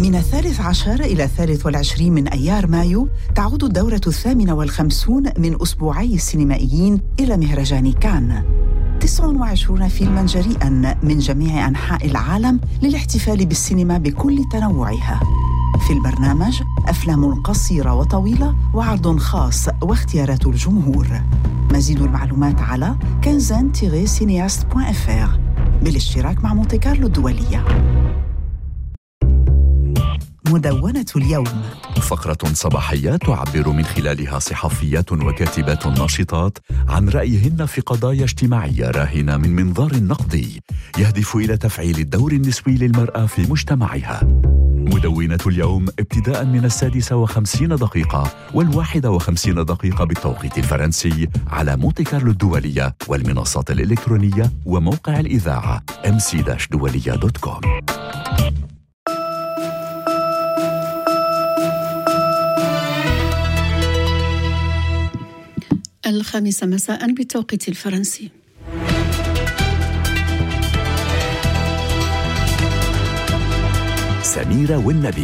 من 13 إلى 23 من أيار مايو تعود الدورة 58 من أسبوعي السينمائيين إلى مهرجان كان. 29 فيلماً جريئاً من جميع أنحاء العالم للاحتفال بالسينما بكل تنوعها. في البرنامج أفلام قصيرة وطويلة وعرض خاص واختيارات الجمهور. مزيد المعلومات على quinzaine-cineaste.fr بالاشتراك مع مونتي كارلو الدولية. مدونة اليوم، فقرة صباحية تعبر من خلالها صحفيات وكاتبات ناشطات عن رأيهن في قضايا اجتماعية راهنة من منظار نقدي يهدف إلى تفعيل الدور النسوي للمرأة في مجتمعها. مدونة اليوم ابتداء من 56 و51 دقيقة بالتوقيت الفرنسي على مونتي كارلو الدولية والمنصات الإلكترونية وموقع الإذاعة mc-dualiya.com. 5 مساء بالتوقيت الفرنسي. سميرة والنبي.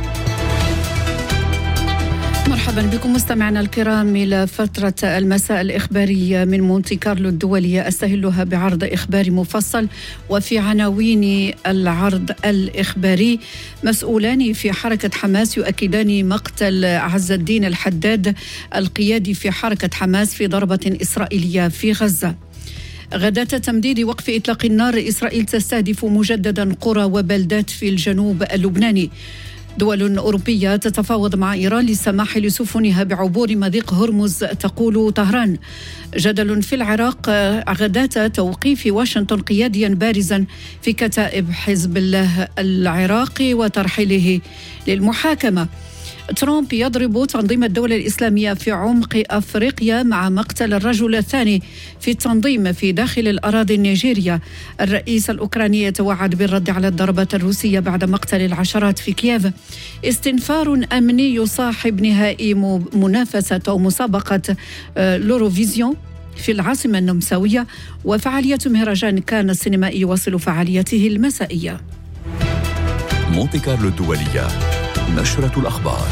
مرحبا بكم مستمعنا الكرام إلى فترة المساء الإخبارية من مونتي كارلو الدولية، أستهلها بعرض إخباري مفصل. وفي عناوين العرض الإخباري: مسؤولان في حركة حماس يؤكدان مقتل عز الدين الحداد القيادي في حركة حماس في ضربة إسرائيلية في غزة. غداة تمديد وقف إطلاق النار، إسرائيل تستهدف مجددا قرى وبلدات في الجنوب اللبناني. دول أوروبية تتفاوض مع إيران للسماح لسفنها بعبور مضيق هرمز، تقول طهران. جدل في العراق، غداة توقيف واشنطن قياديا بارزا في كتائب حزب الله العراقي وترحيله للمحاكمة. ترامب يضرب تنظيم الدولة الإسلامية في عمق أفريقيا مع مقتل الرجل الثاني في التنظيم في داخل الأراضي النيجيرية. الرئيس الأوكراني يتوعد بالرد على الضربات الروسية بعد مقتل العشرات في كييف. استنفار أمني يصاحب نهائي منافسة أو مسابقة لوروفيزيون في العاصمة النمساوية. وفعالية مهرجان كان السينمائي يواصل فعاليته المسائية. مونتي كارلو الدولية، نشرة الأخبار.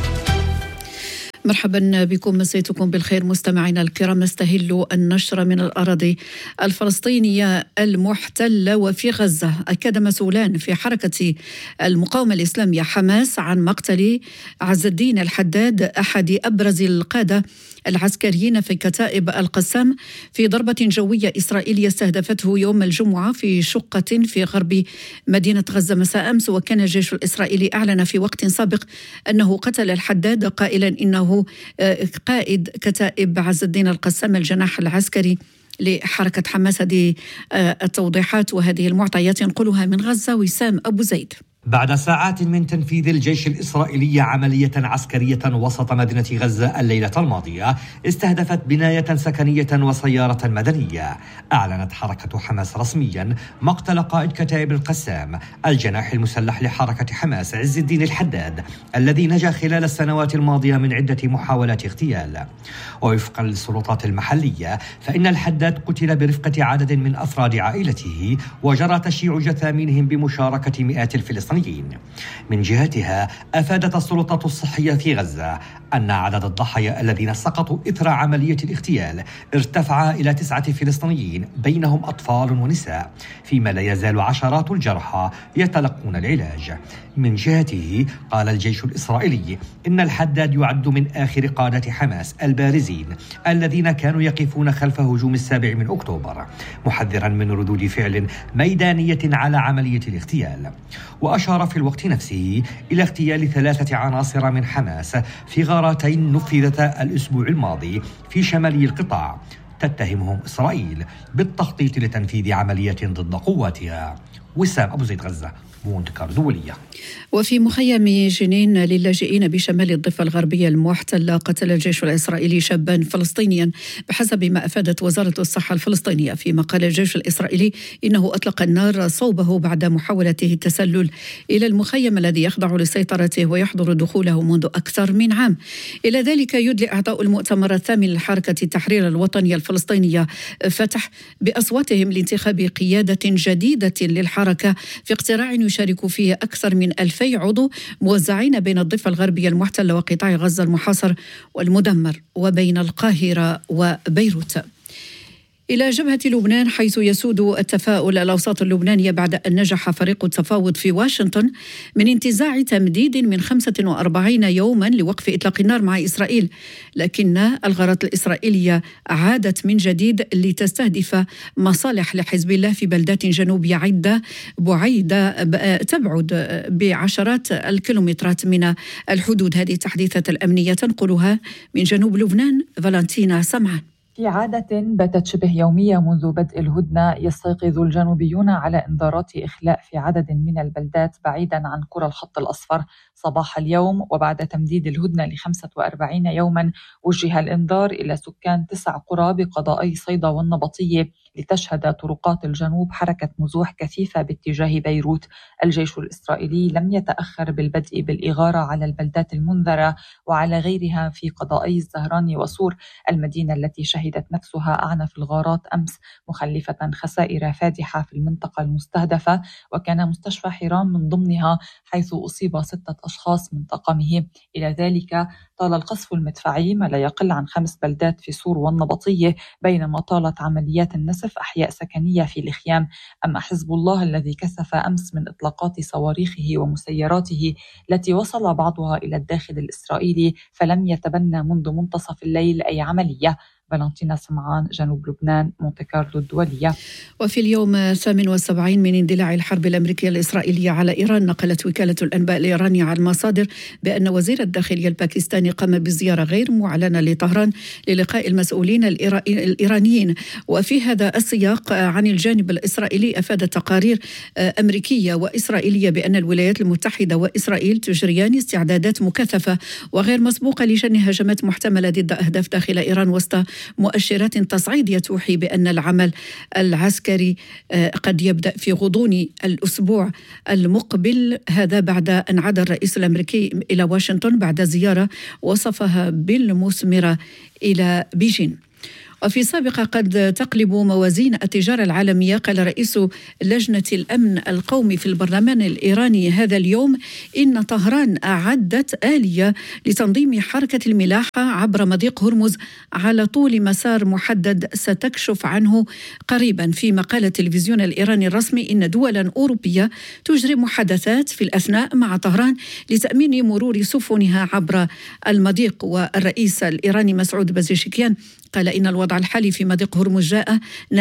مرحبا بكم، مسيتكم بالخير مستمعينا الكرام. نستهل النشر من الأراضي الفلسطينية المحتلة وفي غزة. أكد مسؤولان في حركة المقاومة الإسلامية حماس عن مقتل عز الدين الحداد أحد أبرز القادة العسكريين في كتائب القسام في ضربة جوية إسرائيلية استهدفته يوم الجمعة في شقة في غرب مدينة غزة مساء أمس. وكان الجيش الإسرائيلي أعلن في وقت سابق أنه قتل الحداد، قائلا إنه قائد كتائب عز الدين القسام الجناح العسكري لحركة حماس. هذه التوضيحات وهذه المعطيات ينقلها من غزة وسام أبو زيد. بعد ساعات من تنفيذ الجيش الإسرائيلي عملية عسكرية وسط مدينة غزة الليلة الماضية، استهدفت بناية سكنية وسيارة مدنية. أعلنت حركة حماس رسميا مقتل قائد كتائب القسام الجناح المسلح لحركة حماس عز الدين الحداد، الذي نجا خلال السنوات الماضية من عدة محاولات اغتيال. ووفقا للسلطات المحلية فإن الحداد قتل برفقة عدد من أفراد عائلته، وجرى تشييع جثامينهم بمشاركة مئات الفلسطينيين. من جهتها أفادت السلطات الصحية في غزة أن عدد الضحايا الذين سقطوا إثر عملية الاغتيال ارتفع إلى 9 فلسطينيين، بينهم أطفال ونساء، فيما لا يزال عشرات الجرحى يتلقون العلاج. من جهته قال الجيش الإسرائيلي إن الحداد يعد من آخر قادة حماس البارزين الذين كانوا يقفون خلف هجوم 7 من أكتوبر، محذرا من ردود فعل ميدانية على عملية الاغتيال. وأشار في الوقت نفسه إلى اغتيال 3 عناصر من حماس في غارتين نفذتا الأسبوع الماضي في شمالي القطاع، تتهمهم إسرائيل بالتخطيط لتنفيذ عملية ضد قواتها. وسام أبو زيد، غزة، مونتي كارلو الدولية. وفي مخيم جنين للاجئين بشمال الضفة الغربية المحتلة، قتل الجيش الإسرائيلي شابا فلسطينيا بحسب ما أفادت وزارة الصحة الفلسطينية، فيما قال الجيش الإسرائيلي إنه أطلق النار صوبه بعد محاولته التسلل إلى المخيم الذي يخضع لسيطرته ويحظر دخوله منذ أكثر من عام. إلى ذلك يدلي أعضاء المؤتمر الثامن لحركة التحرير الوطنية الفلسطينية فتح بأصواتهم لانتخاب قيادة جديدة للحركة الحركة في اقتراع يشارك فيه أكثر من 2000 عضو موزعين بين الضفة الغربية المحتلة وقطاع غزة المحاصر والمدمر وبين القاهرة وبيروت. إلى جبهة لبنان، حيث يسود التفاؤل الأوساط اللبنانية بعد أن نجح فريق التفاوض في واشنطن من انتزاع تمديد من 45 يوما لوقف إطلاق النار مع إسرائيل، لكن الغارات الإسرائيلية عادت من جديد لتستهدف مصالح لحزب الله في بلدات جنوبية عدة بعيدة تبعد بعشرات الكيلومترات من الحدود. هذه التحديثات الأمنية تنقلها من جنوب لبنان فالنتينا سمعان. في عادة باتت شبه يومية منذ بدء الهدنة يستيقظ الجنوبيون على إنذارات إخلاء في عدد من البلدات بعيدا عن قرى الخط الأصفر صباح اليوم، وبعد تمديد الهدنة ل45 يوما وجه الإنذار إلى سكان 9 قرى بقضائي صيدا والنبطية لتشهد طرقات الجنوب حركة نزوح كثيفة باتجاه بيروت. الجيش الإسرائيلي لم يتأخر بالبدء بالإغارة على البلدات المنذرة وعلى غيرها في قضائي الزهراني وصور، المدينة التي شهدت نفسها أعنف الغارات أمس، مخلفة خسائر فادحة في المنطقة المستهدفة، وكان مستشفى حيران من ضمنها حيث أصيب 6 أشخاص من طاقمه. إلى ذلك طال القصف المدفعي ما لا يقل عن 5 بلدات في صور والنبطية، بينما طالت عمليات النسف أحياء سكنية في الخيام. أما حزب الله الذي كثف أمس من إطلاقات صواريخه ومسيراته التي وصل بعضها إلى الداخل الإسرائيلي فلم يتبنى منذ منتصف الليل أي عملية. فالنتينا سمعان، جنوب لبنان، مونتي كارلو الدولية. وفي اليوم 78 من اندلاع الحرب الأمريكية الإسرائيلية على إيران، نقلت وكالة الأنباء الإيرانية عن مصادر بأن وزير الداخلية الباكستاني قام بزيارة غير معلنة لطهران للقاء المسؤولين الإيرانيين. وفي هذا السياق عن الجانب الإسرائيلي، أفادت تقارير أمريكية وإسرائيلية بأن الولايات المتحدة وإسرائيل تجريان استعدادات مكثفة وغير مسبوقة لشن هجمات محتملة ضد أهداف داخل إيران، وسط مؤشرات تصعيدية توحي بأن العمل العسكري قد يبدأ في غضون الأسبوع المقبل. هذا بعد أن عاد الرئيس الأمريكي إلى واشنطن بعد زيارة وصفها بالمثمرة إلى بيجين. وفي سابقة قد تقلب موازين التجارة العالمية، قال رئيس لجنة الأمن القومي في البرلمان الإيراني هذا اليوم إن طهران أعدت آلية لتنظيم حركة الملاحة عبر مضيق هرمز على طول مسار محدد ستكشف عنه قريبا. فيما قال التلفزيون الإيراني الرسمي إن دولا أوروبية تجري محادثات في الأثناء مع طهران لتأمين مرور سفنها عبر المضيق. والرئيس الإيراني مسعود بازيشكيان قال إن الوضع الحالي في مضيق هرمز جاء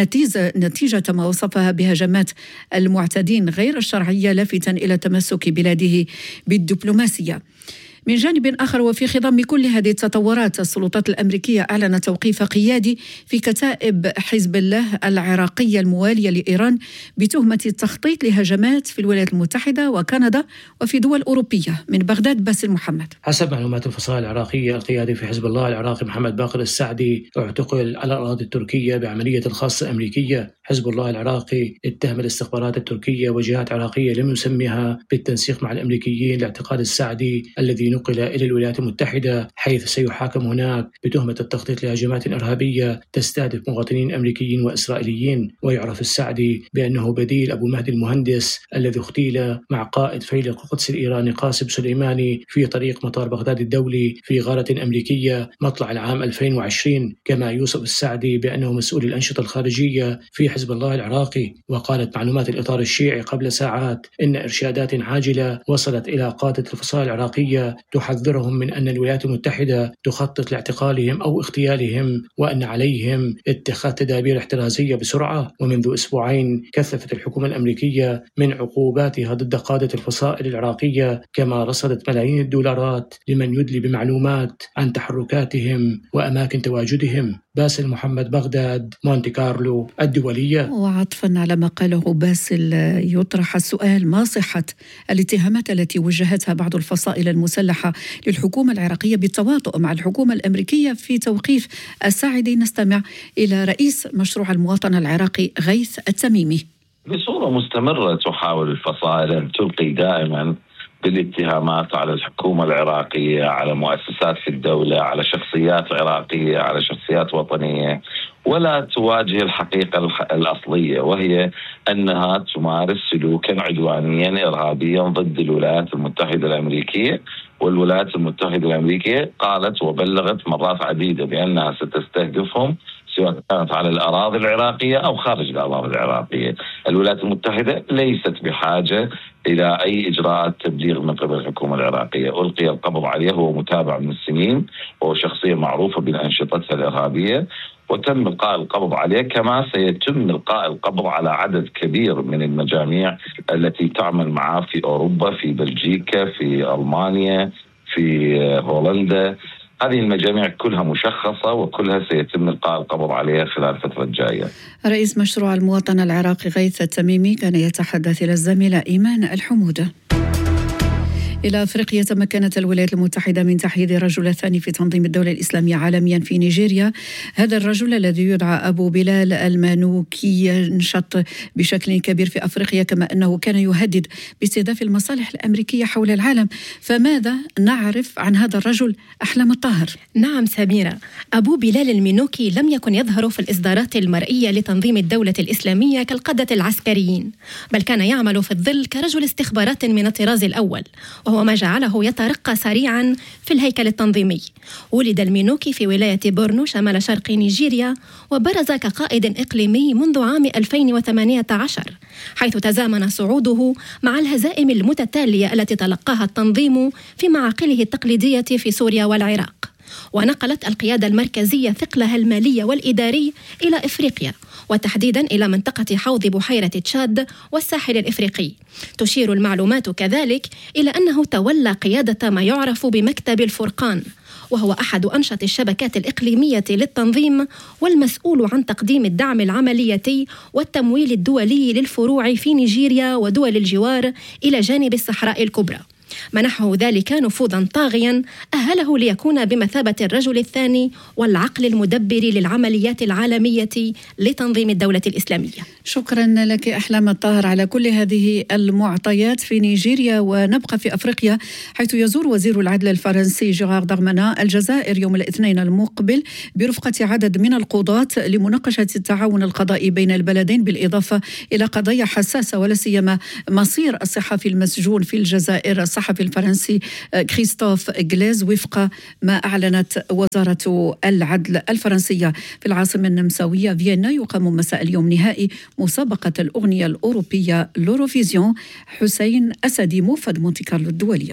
نتيجة ما وصفها بهجمات المعتدين غير الشرعية، لافتا إلى تمسك بلاده بالدبلوماسية. من جانب آخر، وفي خضم كل هذه التطورات، السلطات الأمريكية أعلنت توقيف قيادي في كتائب حزب الله العراقية الموالية لإيران بتهمة التخطيط لهجمات في الولايات المتحدة وكندا وفي دول أوروبية. من بغداد باسل محمد. حسب معلومات الفصائل العراقية، القيادي في حزب الله العراقي محمد باقر السعدي اعتقل على الأراضي التركية بعملية خاصة أمريكية. حزب الله العراقي اتهم الاستخبارات التركية وجهات عراقية لم يسميها بالتنسيق مع الأمريكيين لاعتقال السعدي الذي نقل إلى الولايات المتحدة، حيث سيحاكم هناك بتهمة التخطيط لهجمات إرهابية تستهدف مواطنين أمريكيين وإسرائيليين. ويعرف السعدي بأنه بديل أبو مهدي المهندس الذي اغتيل مع قائد فيل القدس الإيراني قاسم سليماني في طريق مطار بغداد الدولي في غارة أمريكية مطلع العام 2020. كما يوصف السعدي بأنه مسؤول الأنشطة الخارجية في حزب الله العراقي. وقالت معلومات الإطار الشيعي قبل ساعات إن إرشادات عاجلة وصلت إلى قادة الفصائل العراقية تحذرهم من أن الولايات المتحدة تخطط لاعتقالهم أو اغتيالهم، وأن عليهم اتخاذ تدابير احترازية بسرعة. ومنذ أسبوعين كثفت الحكومة الأمريكية من عقوباتها ضد قادة الفصائل العراقية، كما رصدت ملايين الدولارات لمن يدلي بمعلومات عن تحركاتهم وأماكن تواجدهم. باسل محمد، بغداد، مونتي كارلو الدولية. وعطفا على ما قاله باسل، يطرح السؤال: ما صحة الاتهامات التي وجهتها بعض الفصائل المسلحة للحكومة العراقية بالتواطؤ مع الحكومة الأمريكية في توقيف الساعدي؟ نستمع إلى رئيس مشروع المواطنة العراقي غيث التميمي. بصورة مستمرة تحاول الفصائل أن تلقي دائما بالاتهامات على الحكومة العراقية، على مؤسسات في الدولة، على شخصيات عراقية، على شخصيات وطنية، ولا تواجه الحقيقة الأصلية، وهي أنها تمارس سلوكا عدوانيا إرهابيا ضد الولايات المتحدة الأمريكية. والولايات المتحدة الأمريكية قالت وبلغت مرات عديدة بأنها ستستهدفهم سواء كانت على الأراضي العراقية أو خارج الأراضي العراقية. الولايات المتحدة ليست بحاجة إلى أي إجراءات تبليغ من قبل الحكومة العراقية. ألقي القبض عليه، هو متابع من السنين وهو شخصية معروفة بأنشطتها الإرهابية، وتم إلقاء القبض عليه. كما سيتم إلقاء القبض على عدد كبير من المجاميع التي تعمل معه في أوروبا، في بلجيكا، في ألمانيا، في هولندا. هذه المجاميع كلها مشخصة وكلها سيتم إلقاء القبض عليها خلال الفترة الجاية. رئيس مشروع المواطن العراقي غيث التميمي كان يتحدث إلى الزميلة إيمان الحمودة. إلى أفريقيا، تمكنت الولايات المتحدة من تحديد الرجل الثاني في تنظيم الدولة الإسلامية عالميا في نيجيريا. هذا الرجل الذي يدعى أبو بلال المانوكي ينشط بشكل كبير في أفريقيا، كما أنه كان يهدد باستهداف المصالح الأمريكية حول العالم. فماذا نعرف عن هذا الرجل أحلام الطاهر؟ نعم سميرة، أبو بلال المانوكي لم يكن يظهر في الإصدارات المرئية لتنظيم الدولة الإسلامية كالقادة العسكريين، بل كان يعمل في الظل كرجل استخبارات من الطراز الأول، وهو ما جعله يترقى سريعا في الهيكل التنظيمي. ولد المانوكي في ولاية بورنو شمال شرق نيجيريا، وبرز كقائد إقليمي منذ عام 2018، حيث تزامن صعوده مع الهزائم المتتالية التي تلقاها التنظيم في معاقله التقليدية في سوريا والعراق. ونقلت القيادة المركزية ثقلها المالي والإداري إلى إفريقيا، وتحديدا إلى منطقة حوض بحيرة تشاد والساحل الإفريقي. تشير المعلومات كذلك إلى أنه تولى قيادة ما يعرف بمكتب الفرقان، وهو أحد أنشط الشبكات الإقليمية للتنظيم، والمسؤول عن تقديم الدعم العملياتي والتمويل الدولي للفروع في نيجيريا ودول الجوار إلى جانب الصحراء الكبرى. منحه ذلك نفوذا طاغيا أهله ليكون بمثابة الرجل الثاني والعقل المدبر للعمليات العالمية لتنظيم الدولة الإسلامية. شكرا لك أحلام الطاهر على كل هذه المعطيات. في نيجيريا ونبقى في أفريقيا، حيث يزور وزير العدل الفرنسي جيرار دارمانان الجزائر يوم الاثنين المقبل برفقة عدد من القضاة لمناقشة التعاون القضائي بين البلدين، بالإضافة إلى قضايا حساسة ولا سيما مصير الصحفي المسجون في الجزائر الصحفي الفرنسي كريستوف غليز، وفق ما أعلنت وزارة العدل الفرنسية. في العاصمة النمساوية فيينا يقام مساء اليوم نهائي مسابقة الأغنية الأوروبية لوروفيزيون. حسين أسدي، موفد مونتي كارلو الدولية.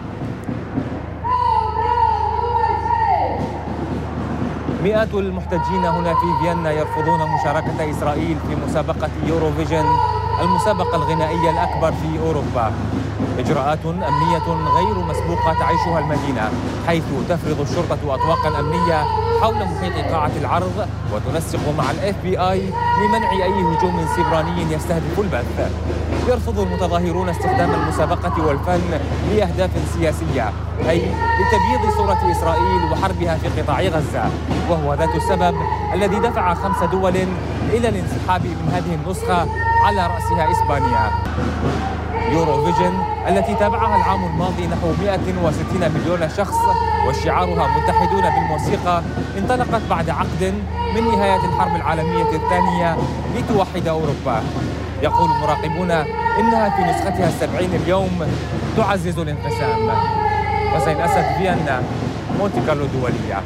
مئات المحتجين هنا في فيينا يرفضون مشاركة إسرائيل في مسابقة يوروفيجن، المسابقة الغنائية الأكبر في أوروبا. إجراءات أمنية غير مسبوقة تعيشها المدينة، حيث تفرض الشرطة أطواقا أمنية حول محيط قاعة العرض، وتنسق مع الFBI لمنع أي هجوم سيبراني يستهدف البث. يرفض المتظاهرون استخدام المسابقة والفن لأهداف سياسية، أي لتبييض صورة إسرائيل وحربها في قطاع غزة، وهو ذات السبب الذي دفع 5 دول إلى الانسحاب من هذه النسخة على رأسها إسبانيا. يوروفيجن التي تابعها العام الماضي نحو 160 مليون شخص وشعارها متحدون بالموسيقى، انطلقت بعد عقد من نهاية الحرب العالمية الثانية لتوحد أوروبا. يقول المراقبون إنها في نسختها 70 اليوم تعزز الانقسام. حسين أسد، فيينا، مونتي كارلو الدولية.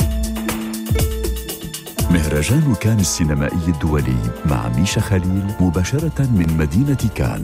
مهرجان كان السينمائي الدولي مع ميشا خليل مباشرة من مدينة كان.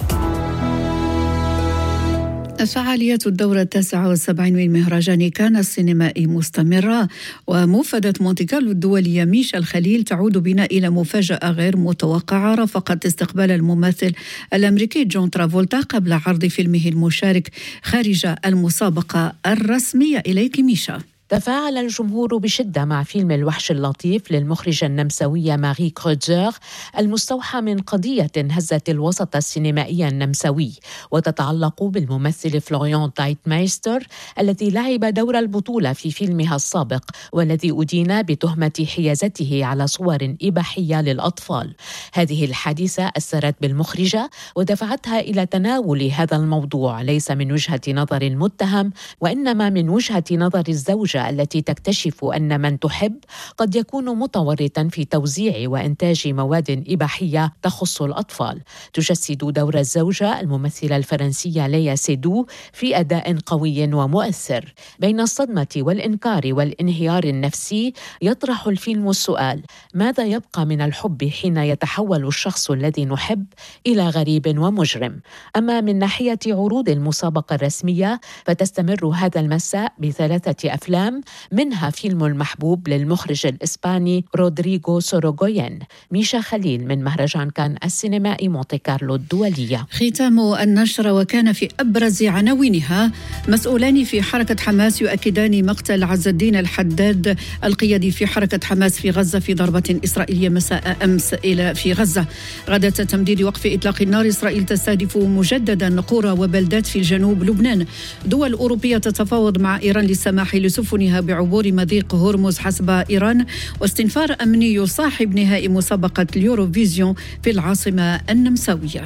فعاليات الدورة 79 من مهرجان كان السينمائي مستمرة، وموفدة مونتي كارلو الدولية ميشا الخليل تعود بنا إلى مفاجأة غير متوقعة رافقت استقبال الممثل الأمريكي جون ترافولتا قبل عرض فيلمه المشارك خارج المسابقة الرسمية. إليك ميشا. تفاعل الجمهور بشدة مع فيلم الوحش اللطيف للمخرجة النمساوية ماري كروتزر، المستوحى من قضية هزت الوسط السينمائي النمساوي، وتتعلق بالممثل فلوريان تايتمايستر الذي لعب دور البطولة في فيلمها السابق، والذي أدين بتهمة حيازته على صور إباحية للأطفال. هذه الحادثة أثرت بالمخرجة ودفعتها إلى تناول هذا الموضوع ليس من وجهة نظر المتهم، وإنما من وجهة نظر الزوجة الزوجة التي تكتشف أن من تحب قد يكون متورطا في توزيع وإنتاج مواد إباحية تخص الأطفال. تجسد دور الزوجة الممثلة الفرنسية ليا سيدو في أداء قوي ومؤثر. بين الصدمة والإنكار والانهيار النفسي يطرح الفيلم السؤال: ماذا يبقى من الحب حين يتحول الشخص الذي نحب إلى غريب ومجرم؟ أما من ناحية عروض المسابقة الرسمية فتستمر هذا المساء ب3 أفلام، منها فيلم المحبوب للمخرج الإسباني رودريغو سوروغوين. ميشا خليل من مهرجان كان السينمائي مونتي كارلو الدولية. ختام النشر، وكان في أبرز عناوينها: مسؤولان في حركة حماس يؤكدان مقتل عز الدين الحداد القيادي في حركة حماس في غزة في ضربة إسرائيلية مساء أمس في غزة. غدا تمديد وقف إطلاق النار، إسرائيل تستهدف مجددا قرى وبلدات في جنوب لبنان. دول أوروبية تتفاوض مع إيران للسماح لسفنها بعبور مضيق هرمز حسب إيران. واستنفار أمني يصاحب نهائي مسابقة اليوروفيزيون في العاصمة النمساوية.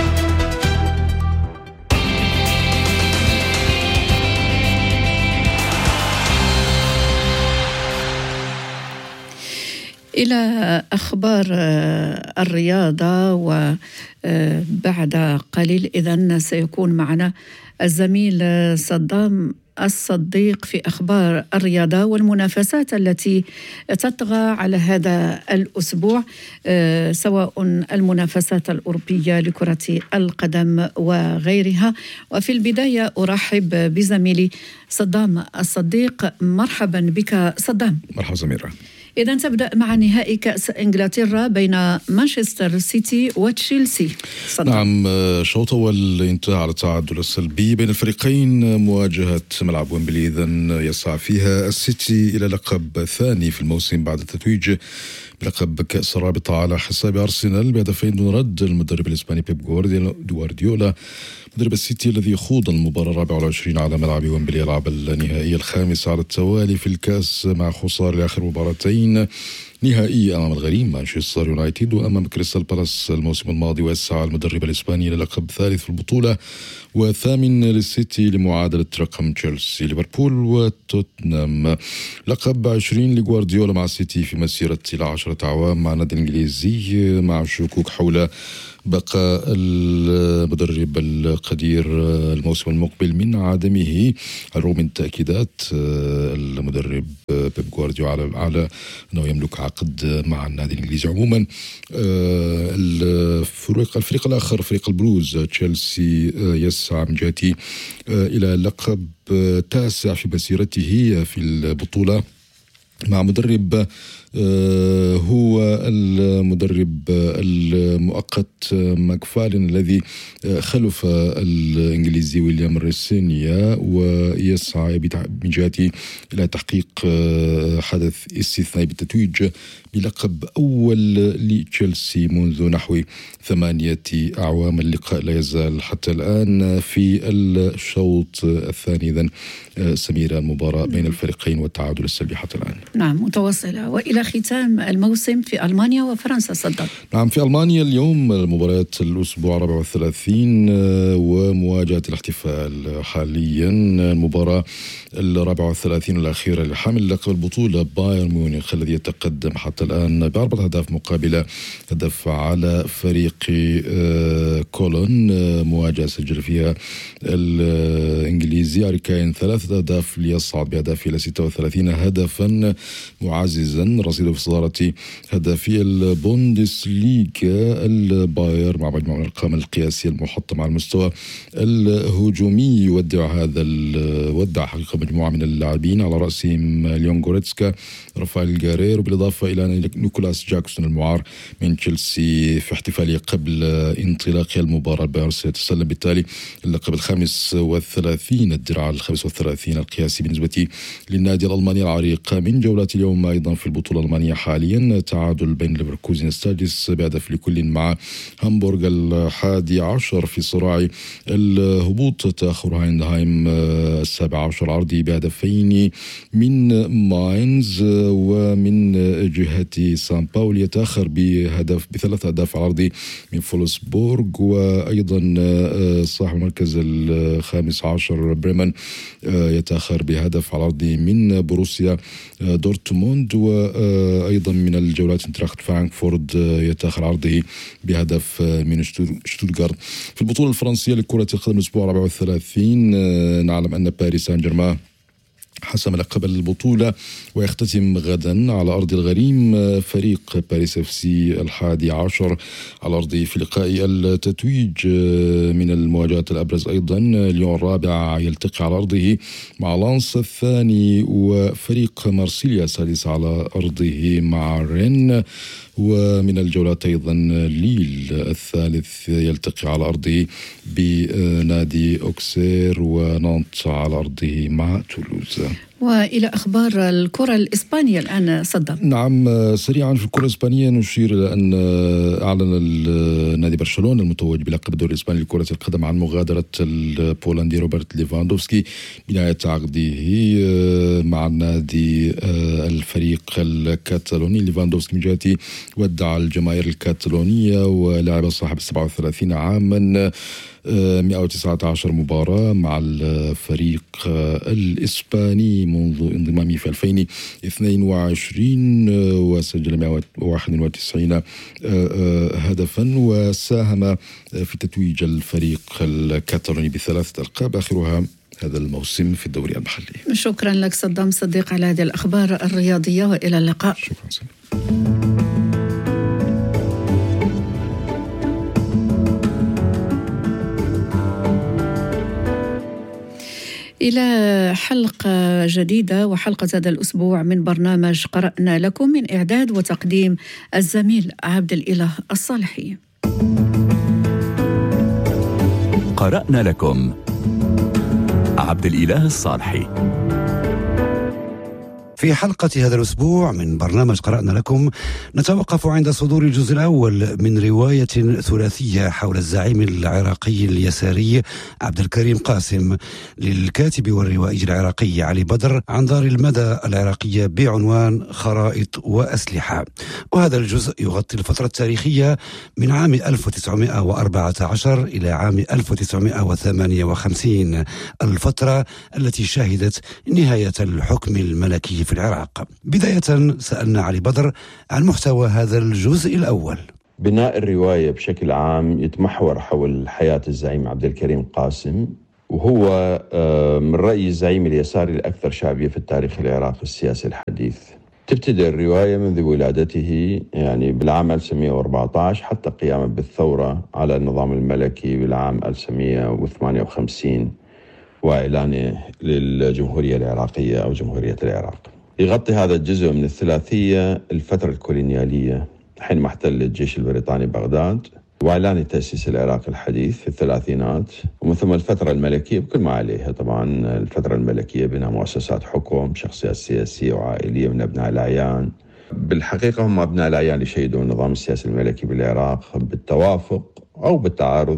إلى أخبار الرياضة، وبعد قليل إذن سيكون معنا الزميل صدام الصديق في أخبار الرياضة والمنافسات التي تطغى على هذا الأسبوع، سواء المنافسات الأوروبية لكرة القدم وغيرها. وفي البداية أرحب بزميلي صدام الصديق. مرحبا بك صدام. مرحبا سميرة. إذن تبدأ مع نهائي كأس إنجلترا بين مانشستر سيتي وتشيلسي. نعم، شوط أول انتهى على التعادل السلبي بين الفريقين. مواجهة ملعب ويمبلي إذن يسعى فيها السيتي إلى لقب ثاني في الموسم بعد التتويج بلقب كأس الرابطة على حساب أرسنال بهدفين دون رد. المدرب الإسباني بيب غوارديولا مدرب السيتي الذي يخوض المباراة 24 على ملعب ويمبلي يلعب النهائي الخامس على التوالي في الكأس مع خسارة لآخر مباراتين نهائي أمام الغريم مانشستر يونايتد وأمام كريستال بالاس الموسم الماضي. ويسعى المدرب الإسباني للقب ثالث في البطولة وثامن للسيتي لمعادلة رقم تشيلسي ليفربول وتوتنهام. لقب 20 لغوارديولا مع السيتي في مسيرة إلى 10 أعوام مع النادي الإنجليزي، مع شكوك حول بقى المدرب القدير الموسم المقبل من عدمه، على الرغم من تأكيدات المدرب بيب غوارديولا على أنه يملك عقد مع النادي الإنجليزي. عموما الفريق الآخر فريق البلوز تشيلسي يسعى من جهته إلى لقب تاسع في مسيرته في البطولة مع مدرب هو المدرب المؤقت ماكفارلين الذي خلف الإنجليزي ويليام ريسينيا، ويسعى من جهته إلى تحقيق حدث استثنائي بالتتويج بلقب أول لتشيلسي منذ نحو 8 أعوام. اللقاء لا يزال حتى الآن في الشوط الثاني. إذن سميرة، المباراة بين الفريقين والتعادل السلبي حتى الآن. نعم، متواصلة. وإلى ختام الموسم في ألمانيا وفرنسا صدق. نعم، في ألمانيا اليوم مباريات الأسبوع 34 ومواجهة الاحتفال حاليا. المباراة 34 الأخيرة لحامل لقب البطولة بايرن ميونخ الذي يتقدم حتى الآن ب4 أهداف مقابل هدف على فريق كولون. مواجهة سجل فيها الإنجليزي هاري كين 3 أهداف ليصعد بأهداف إلى 36 هدفا، معززا رصيده في صدارة هدافي البوندسليغا. الباير مع مجموعة من الأرقام القياسية المحطمة على المستوى الهجومي ودع حقيقة مجموعة من اللاعبين على رأسهم ليون غوريتسكا، رافائيل جارير، وبالإضافة إلى نيكولاس جاكسون المعار من تشيلسي في احتفالية قبل انطلاق المباراة. البايرن سيتسلم بالتالي اللقب 35 الدرع 35 القياسي بالنسبة للنادي الألماني العريق. من جولات اليوم أيضا في البطولة الألمانية حاليا تعادل بين ليفركوزن السادس بهدف لكل مع هامبورغ 11 في صراع الهبوط تأخر هايندهايم 17 عرضي بهدفين من ماينز، ومن جهة سان باول يتأخر بثلاث أهداف عرضي من فولسبورغ، وأيضا صاحب المركز الخامس عشر بريمن يتأخر بهدف عرضي من بروسيا دورتموند، وأيضا من الجولات انتراخت فرانكفورت يتأخر عرضه بهدف من شتوتغارت. في البطولة الفرنسية لكرة القدم الأسبوع 34 نعلم أن باريس سان جيرمان حسم لقب البطولة ويختتم غدا على أرض الغريم فريق باريس اف سي 11 على أرضه في لقاء التتويج من المواجهات الأبرز. أيضا ليون الرابع يلتقي على أرضه مع لانس الثاني، وفريق مارسيليا السادس على أرضه مع رين. ومن الجولات أيضا ليل الثالث يلتقي على أرضه بنادي أوكسير، ونانت على أرضه مع تولوز. وإلى أخبار الكرة الإسبانية الآن صدام. نعم، سريعا في الكرة الإسبانية نشير إلى أن أعلن نادي برشلونة المتوج بلقب الدوري الإسباني لكرة القدم عن مغادرة البولندي روبرت ليفاندوفسكي بنهاية عقده مع النادي الفريق الكتالوني. ليفاندوفسكي من جهته ودع الجماهير الكتالونية ولعب صاحب 37 عاما 119 مباراة مع الفريق الإسباني منذ انضمامه في 2022، وسجل 191 هدفا، وساهم في تتويج الفريق الكتالوني بثلاثة ألقاب آخرها هذا الموسم في الدوري المحلي. شكرا لك صدام صديق على هذه الأخبار الرياضية، وإلى اللقاء. شكرا سامي. إلى حلقة جديدة وحلقة هذا الأسبوع من برنامج قرأنا لكم، من إعداد وتقديم الزميل عبد الإله الصالحي. قرأنا لكم عبد الإله الصالحي. في حلقة هذا الأسبوع من برنامج قرأنا لكم نتوقف عند صدور الجزء الأول من رواية ثلاثية حول الزعيم العراقي اليساري عبد الكريم قاسم للكاتب والروائي العراقي علي بدر عن دار المدى العراقية بعنوان خرائط وأسلحة. وهذا الجزء يغطي الفترة التاريخية من عام 1914 إلى عام 1958، الفترة التي شهدت نهاية الحكم الملكي في العراق. بداية سألنا علي بدر عن محتوى هذا الجزء الأول. بناء الرواية بشكل عام يتمحور حول حياة الزعيم عبد الكريم قاسم، وهو من رأي الزعيم اليساري الأكثر شعبية في التاريخ العراقي السياسي الحديث. تبتدئ الرواية منذ ولادته يعني بالعام 1914 حتى قيامه بالثورة على النظام الملكي بالعام 1958 وإعلانه للجمهورية العراقية أو جمهورية العراق. يغطي هذا الجزء من الثلاثية الفترة الكولونيالية حينما احتل الجيش البريطاني بغداد، وإعلان تأسيس العراق الحديث في الثلاثينات، ومن ثم الفترة الملكية بكل ما عليها. طبعا الفترة الملكية بناء مؤسسات حكم، شخصيات سياسية وعائلية من أبناء الأعيان. بالحقيقة هم أبناء الأعيان اللي شهدوا النظام السياسي الملكي بالعراق بالتوافق أو بالتعارض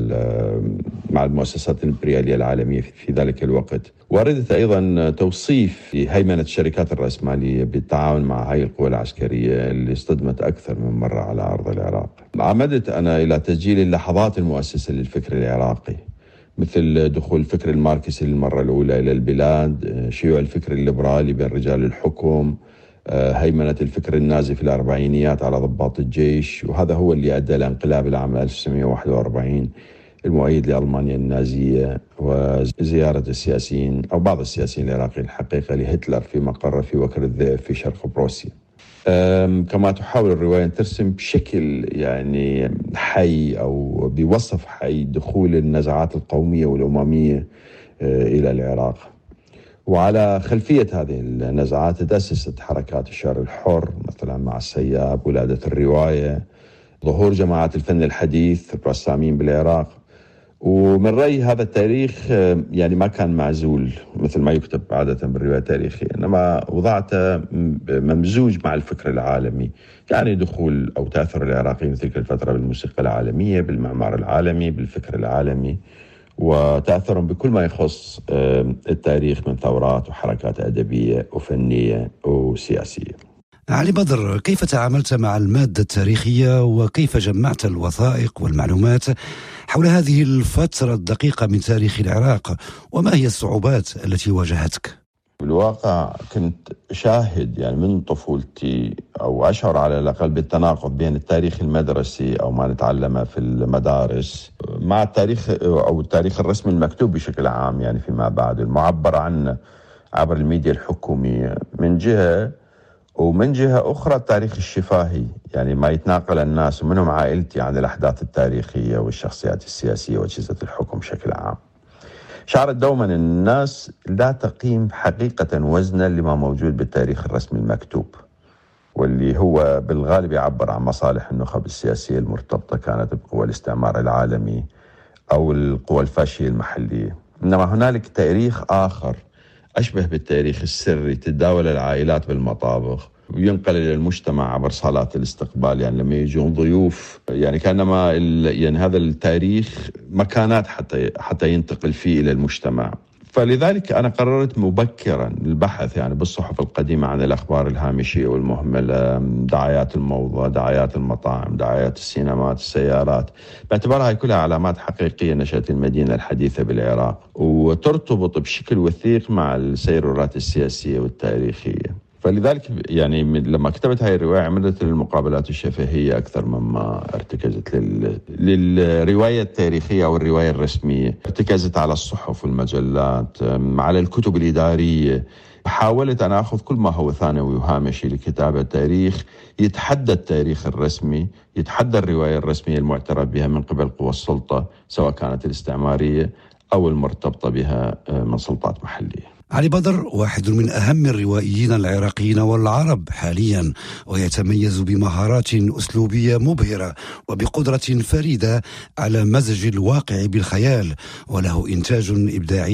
مع المؤسسات الإمبريالية العالمية في ذلك الوقت. وردت أيضا توصيف هيمنة الشركات الرأسمالية بالتعاون مع هاي القوى العسكرية اللي اصطدمت أكثر من مرة على أرض العراق. عمدت أنا إلى تسجيل اللحظات المؤسسة للفكر العراقي، مثل دخول الفكر الماركسي للمرة الأولى إلى البلاد، شيوع الفكر الليبرالي بين رجال الحكم، هيمنة الفكر النازي في الأربعينيات على ضباط الجيش، وهذا هو اللي أدى لانقلاب العام 1941 المؤيد لألمانيا النازية، وزيارة السياسيين أو بعض السياسيين العراقيين الحقيقة لهتلر في مقر في وكر الذئب في شرق بروسيا. كما تحاول الرواية أن ترسم بشكل يعني حي أو بوصف حي دخول النزعات القومية والأممية إلى العراق. وعلى خلفية هذه النزعات تأسست حركات الشعر الحر مثلا مع السياب، ولادة الرواية، ظهور جماعات الفن الحديث الرسامين بالعراق. ومن رأي هذا التاريخ يعني ما كان معزول مثل ما يكتب عادة بالرواية التاريخية، إنما وضعته ممزوج مع الفكر العالمي، يعني دخول أو تأثر العراقيين في تلك الفترة بالموسيقى العالمية، بالمعمار العالمي، بالفكر العالمي. وتأثرهم بكل ما يخص التاريخ من ثورات وحركات أدبية وفنية وسياسية. علي بدر، كيف تعاملت مع المادة التاريخية وكيف جمعت الوثائق والمعلومات حول هذه الفترة الدقيقة من تاريخ العراق، وما هي الصعوبات التي واجهتك؟ بالواقع كنت شاهد يعني من طفولتي أو أشعر على الأقل بالتناقض بين التاريخ المدرسي أو ما نتعلمه في المدارس مع التاريخ أو التاريخ الرسمي المكتوب بشكل عام، يعني فيما بعد المعبر عنه عبر الميديا الحكومية من جهة، ومن جهة أخرى التاريخ الشفاهي، يعني ما يتناقل الناس ومنهم عائلتي عن الأحداث التاريخية والشخصيات السياسية وأجهزة الحكم بشكل عام. شعرت دوما أن الناس لا تقيم حقيقة وزنا لما موجود بالتاريخ الرسمي المكتوب، واللي هو بالغالب يعبر عن مصالح النخب السياسية المرتبطة كانت بقوى الاستعمار العالمي أو القوى الفاشية المحلية. إنما هنالك تاريخ آخر أشبه بالتاريخ السري تتداول العائلات بالمطابخ وينقل إلى المجتمع عبر صالات الاستقبال، يعني لما يجون ضيوف يعني كأنما يعني هذا التاريخ مكانات حتى ينتقل فيه إلى المجتمع. فلذلك أنا قررت مبكرا البحث يعني بالصحف القديمة عن الأخبار الهامشية والمهملة، دعايات الموضة، دعايات المطاعم، دعايات السينمات، السيارات، باعتبارها كلها علامات حقيقية نشأت المدينة الحديثة بالعراق وترتبط بشكل وثيق مع السيرورات السياسية والتاريخية. فلذلك يعني لما كتبت هاي الرواية عملت للمقابلات الشفهية أكثر مما ارتكزت للرواية التاريخية أو الرواية الرسمية. ارتكزت على الصحف والمجلات، على الكتب الإدارية. حاولت أن أخذ كل ما هو ثانوي وهامشي لكتابة تاريخ يتحدى التاريخ الرسمي، يتحدى الرواية الرسمية المعترف بها من قبل قوى السلطة سواء كانت الاستعمارية أو المرتبطة بها من سلطات محلية. علي بدر واحد من أهم الروائيين العراقيين والعرب حاليا، ويتميز بمهارات أسلوبية مبهرة وبقدرة فريدة على مزج الواقع بالخيال، وله إنتاج إبداعي